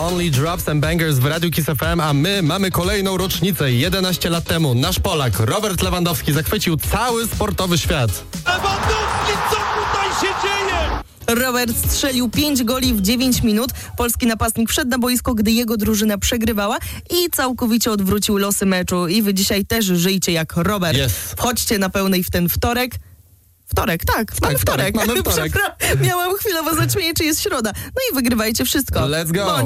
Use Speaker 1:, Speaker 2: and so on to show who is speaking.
Speaker 1: Only Drops and Bangers w Radiu Kiss FM, a my mamy kolejną rocznicę. 11 lat temu nasz Polak Robert Lewandowski zachwycił cały sportowy świat.
Speaker 2: Lewandowski, co tutaj się dzieje?
Speaker 3: Robert strzelił 5 goli w 9 minut. Polski napastnik wszedł na boisko, gdy jego drużyna przegrywała i całkowicie odwrócił losy meczu. I wy dzisiaj też żyjcie jak Robert.
Speaker 1: Yes.
Speaker 3: Wchodźcie na pełnej w ten wtorek. Mamy wtorek.
Speaker 1: Mamy wtorek.
Speaker 3: Miałam chwilowo zaćmienie, czy jest środa. No i wygrywajcie wszystko.
Speaker 1: Let's go.